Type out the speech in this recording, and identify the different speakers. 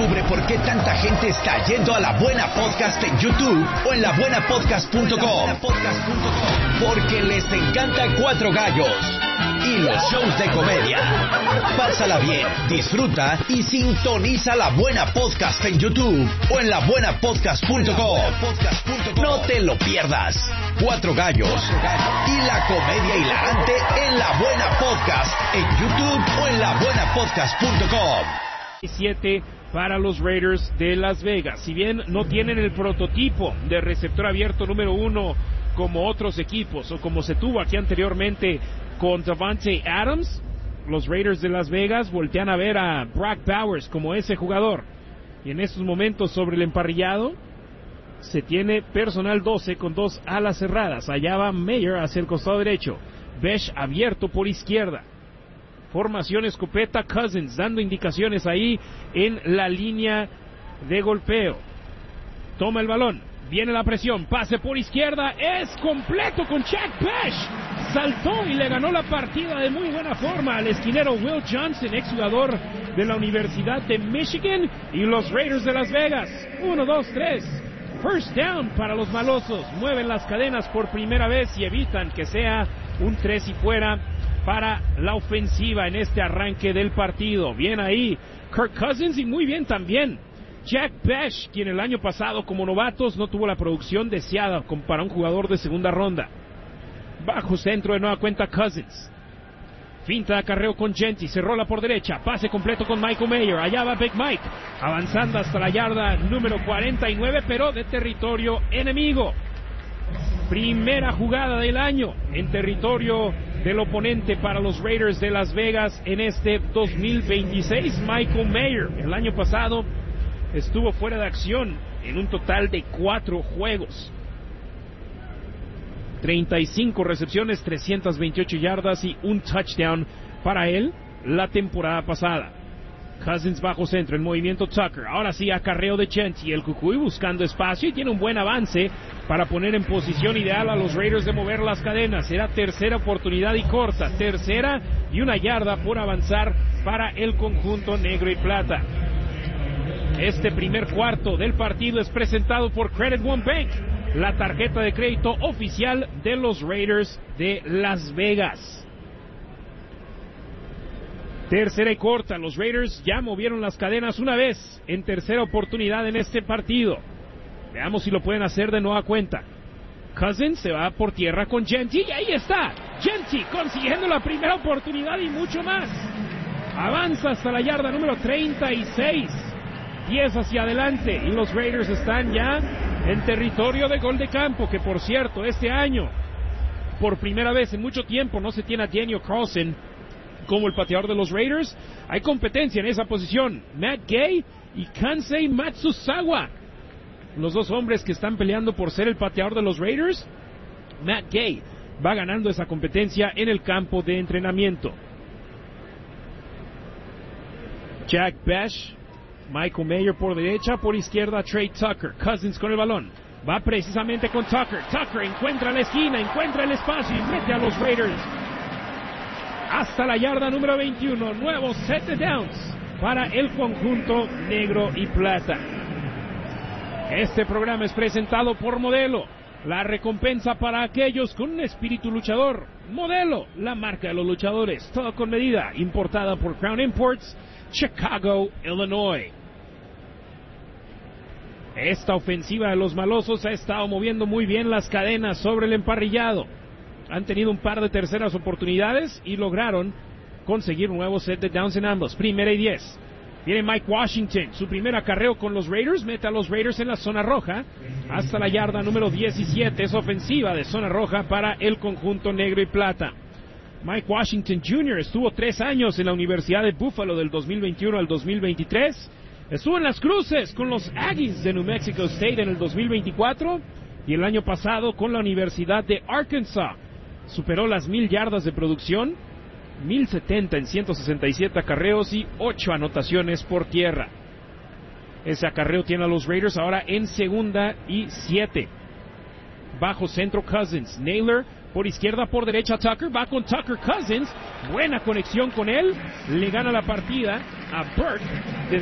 Speaker 1: Descubre por qué tanta gente está yendo a La Buena Podcast en YouTube o en labuenapodcast.com. Porque les encanta Cuatro Gallos y los shows de comedia. Pásala bien, disfruta y sintoniza La Buena Podcast en YouTube o en labuenapodcast.com. No te lo pierdas. Cuatro Gallos y la comedia hilarante en La Buena Podcast en YouTube o en labuenapodcast.com.
Speaker 2: 7 para los Raiders de Las Vegas. Si bien no tienen el prototipo de receptor abierto número 1 como otros equipos o como se tuvo aquí anteriormente con Davante Adams, los Raiders de Las Vegas voltean a ver a Brock Bowers como ese jugador. Y en estos momentos sobre el emparrillado se tiene personal 12 con 2 alas cerradas. Allá va Mayer hacia el costado derecho, Besh abierto por izquierda. Formación escopeta, Cousins dando indicaciones ahí en la línea de golpeo. Toma el balón, viene la presión, pase por izquierda, es completo con Jack Besh. Saltó y le ganó la partida de muy buena forma al esquinero Will Johnson, exjugador de la Universidad de Michigan, y los Raiders de Las Vegas. 1, 2, 3. First down para los malosos. Mueven las cadenas por primera vez y evitan que sea un 3 y fuera para la ofensiva en este arranque del partido. Bien ahí Kirk Cousins y muy bien también Jack Besh, quien el año pasado como novatos no tuvo la producción deseada para un jugador de segunda ronda. Bajo centro de nueva cuenta Cousins. Finta de acarreo con Gentry, se rola por derecha, pase completo con Michael Mayer, allá va Big Mike, avanzando hasta la yarda número 49, pero de territorio enemigo. Primera jugada del año en territorio del oponente para los Raiders de Las Vegas en este 2026. Michael Mayer, el año pasado estuvo fuera de acción en un total de 4 juegos. 35 recepciones, 328 yardas y un touchdown para él la temporada pasada. Cousins bajo centro, en movimiento Tucker. Ahora sí, acarreo de Gentry, el Cucuy buscando espacio y tiene un buen avance para poner en posición ideal a los Raiders de mover las cadenas. Será tercera oportunidad y corta, tercera y 1 yarda por avanzar para el conjunto negro y plata. Este primer cuarto del partido es presentado por Credit One Bank, la tarjeta de crédito oficial de los Raiders de Las Vegas. Tercera y corta, los Raiders ya movieron las cadenas una vez en tercera oportunidad en este partido. Veamos si lo pueden hacer de nueva cuenta. Cousins se va por tierra con Gentry y ahí está, Gentry consiguiendo la primera oportunidad y mucho más. Avanza hasta la yarda número 36, 10 hacia adelante y los Raiders están ya en territorio de gol de campo, que por cierto, este año, por primera vez en mucho tiempo, no se tiene a Daniel Carlson como el pateador de los Raiders. Hay competencia en esa posición, Matt Gay y Kansei Matsuzawa, los dos hombres que están peleando por ser el pateador de los Raiders. Matt Gay va ganando esa competencia en el campo de entrenamiento. Jack Besh, Michael Mayer por derecha, por izquierda Trey Tucker. Cousins con el balón, va precisamente con Tucker. Tucker encuentra la esquina, encuentra el espacio y mete a los Raiders hasta la yarda número 21. Nuevo set de downs para el conjunto negro y plata. Este programa es presentado por Modelo, la recompensa para aquellos con un espíritu luchador. Modelo, la marca de los luchadores, todo con medida, importada por Crown Imports, Chicago, Illinois. Esta ofensiva de los malosos ha estado moviendo muy bien las cadenas sobre el emparrillado. Han tenido un par de terceras oportunidades y lograron conseguir un nuevo set de downs en ambos. Primera y 10. Viene Mike Washington, su primer acarreo con los Raiders, mete a los Raiders en la zona roja hasta la yarda número 17. Es ofensiva de zona roja para el conjunto negro y plata. Mike Washington Jr. estuvo 3 años en la Universidad de Buffalo del 2021 al 2023. Estuvo en las cruces con los Aggies de New Mexico State en el 2024 y el año pasado con la Universidad de Arkansas. Superó las 1000 yardas de producción, 1070 en 167 acarreos y 8 anotaciones por tierra. Ese acarreo tiene a los Raiders ahora en segunda y 7. Bajo centro Cousins, Naylor por izquierda, por derecha Tucker, va con Tucker Cousins, buena conexión con él, le gana la partida a Burke.